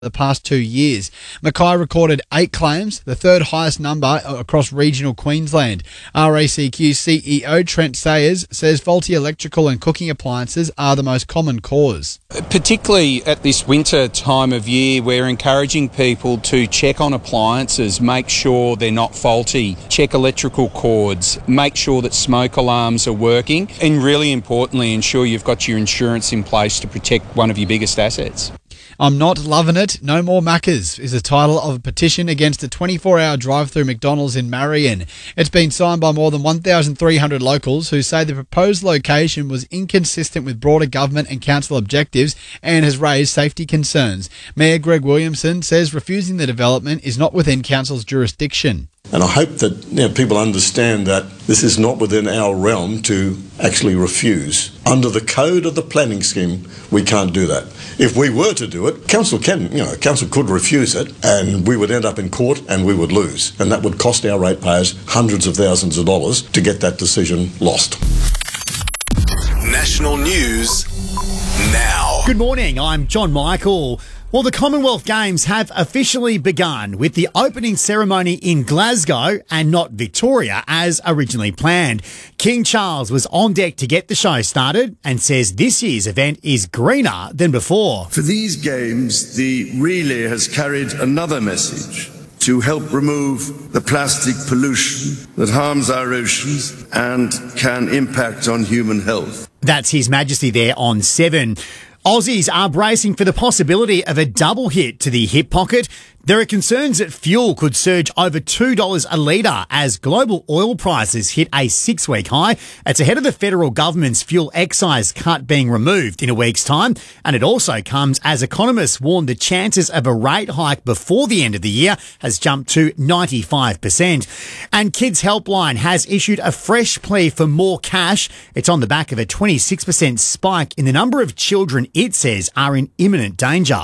the past 2 years. Mackay recorded 8 claims, the third highest number across regional Queensland. RACQ CEO Trent Sayers says faulty electrical and cooking appliances are the most common cause. Particularly at this winter time of year, we're encouraging people to check on appliances, make sure they're not faulty, check electrical cords, make sure that smoke alarms are working, and really importantly, ensure you've got your insurance in place to protect one of your biggest assets. I'm not loving it. No more Maccas is the title of a petition against a 24-hour drive-through McDonald's in Marion. It's been signed by more than 1,300 locals who say the proposed location was inconsistent with broader government and council objectives and has raised safety concerns. Mayor Greg Williamson says refusing the development is not within council's jurisdiction. And I hope that people understand that this is not within our realm to actually refuse. Under the code of the planning scheme, we can't do that. If we were to do it, council could refuse it, and we would end up in court and we would lose. And that would cost our ratepayers hundreds of thousands of dollars to get that decision lost. National news now. Good morning, I'm John Michael. Well, the Commonwealth Games have officially begun with the opening ceremony in Glasgow and not Victoria as originally planned. King Charles was on deck to get the show started and says this year's event is greener than before. For these games, the relay has carried another message to help remove the plastic pollution that harms our oceans and can impact on human health. That's His Majesty there on 7. Aussies are bracing for the possibility of a double hit to the hip pocket. There are concerns that fuel could surge over $2 a litre as global oil prices hit a 6-week high. It's ahead of the federal government's fuel excise cut being removed in a week's time. And it also comes as economists warn the chances of a rate hike before the end of the year has jumped to 95%. And Kids Helpline has issued a fresh plea for more cash. It's on the back of a 26% spike in the number of children it says are in imminent danger.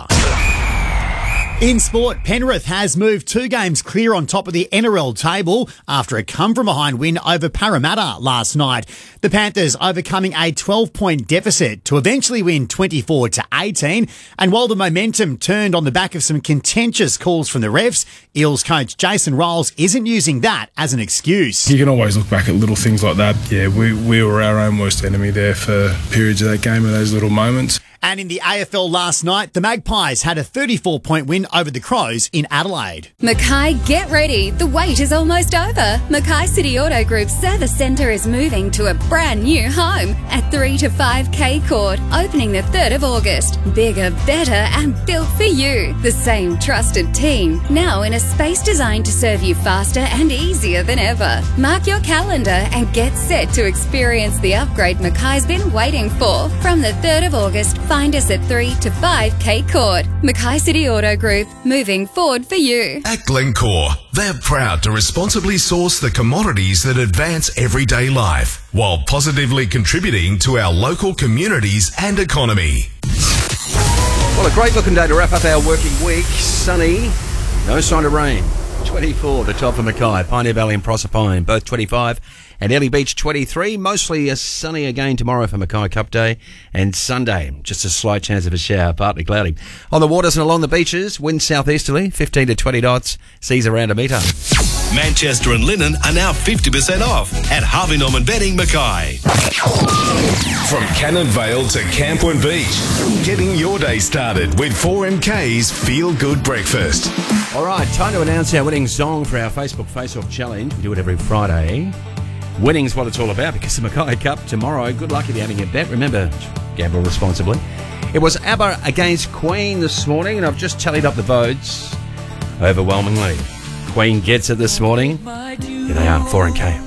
In sport, Penrith has moved 2 games clear on top of the NRL table after a come-from-behind win over Parramatta last night. The Panthers overcoming a 12-point deficit to eventually win 24-18. And while the momentum turned on the back of some contentious calls from the refs, Eels coach Jason Rolls isn't using that as an excuse. You can always look back at little things like that. Yeah, we were our own worst enemy there for periods of that game and those little moments. And in the AFL last night, the Magpies had a 34-point win over the Crows in Adelaide. Mackay, get ready. The wait is almost over. Mackay City Auto Group's service centre is moving to a brand new home at 3 to 5 K Court, opening the 3rd of August. Bigger, better and built for you. The same trusted team, now in a space designed to serve you faster and easier than ever. Mark your calendar and get set to experience the upgrade Mackay's been waiting for. From the 3rd of August, find us at 3 to 5 K Court. Mackay City Auto Group, moving forward for you. At Glencore, they're proud to responsibly source the commodities that advance everyday life while positively contributing to our local communities and economy. Well, a great looking day to wrap up our working week. Sunny, no sign of rain. 24, the top for Mackay, Pioneer Valley and Proserpine, both 25. And Ellie Beach 23, mostly sunny again tomorrow for Mackay Cup Day. And Sunday, just a slight chance of a shower, partly cloudy. On the waters and along the beaches, wind southeasterly, 15 to 20 knots, seas around a metre. Manchester and Linen are now 50% off at Harvey Norman Bedding Mackay. From Cannon Vale to Camplin Beach, getting your day started with 4MK's Feel Good Breakfast. All right, time to announce our winning song for our Facebook Face-Off Challenge. We do it every Friday. Winning's what it's all about because the Mackay Cup tomorrow. Good luck if you're having a bet. Remember, gamble responsibly. It was ABBA against Queen this morning, and I've just tallied up the votes overwhelmingly. Queen gets it this morning. Here they are, 4 and K.